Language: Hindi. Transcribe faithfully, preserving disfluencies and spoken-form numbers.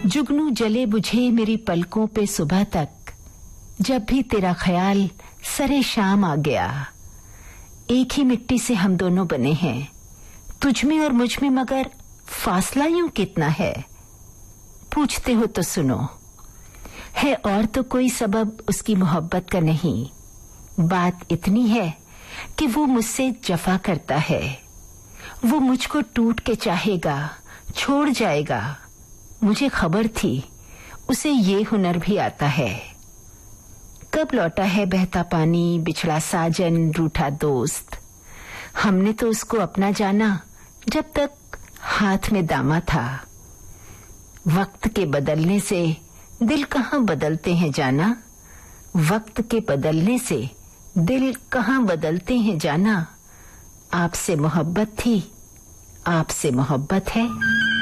जुगनू जले बुझे मेरी पलकों पे सुबह तक, जब भी तेरा ख्याल सरे शाम आ गया। एक ही मिट्टी से हम दोनों बने हैं, तुझ में और मुझ में मगर फासला यूं कितना है। पूछते हो तो सुनो, है और तो कोई सबब उसकी मोहब्बत का नहीं। बात इतनी है कि वो मुझसे जफा करता है। वो मुझको टूट के चाहेगा, छोड़ जाएगा। मुझे खबर थी उसे ये हुनर भी आता है। कब लौटा है बहता पानी, बिछड़ा साजन, रूठा दोस्त। हमने तो उसको अपना जाना जब तक हाथ में दामा था। वक्त के बदलने से दिल कहाँ बदलते हैं जाना। वक्त के बदलने से दिल कहाँ बदलते हैं जाना। आपसे मोहब्बत थी, आपसे मोहब्बत है।